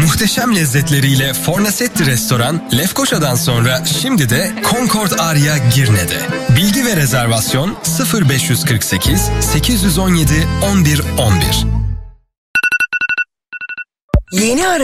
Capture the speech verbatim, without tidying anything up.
Muhteşem lezzetleriyle Fornasetti Restoran, Lefkoşa'dan sonra şimdi de Concord Aria Girne'de. Bilgi ve rezervasyon sıfır beş kırk sekiz sekiz on yedi on bir on bir. Yeni ara